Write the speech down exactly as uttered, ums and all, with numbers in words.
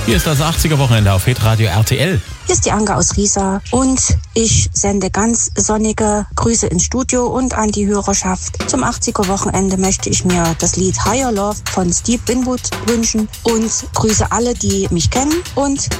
Hier ist das achtziger-Wochenende auf Hitradio R T L. Hier ist die Anke aus Riesa und ich sende ganz sonnige Grüße ins Studio und an die Hörerschaft. Zum achtziger-Wochenende möchte ich mir das Lied Higher Love von Steve Winwood wünschen und grüße alle, die mich kennen und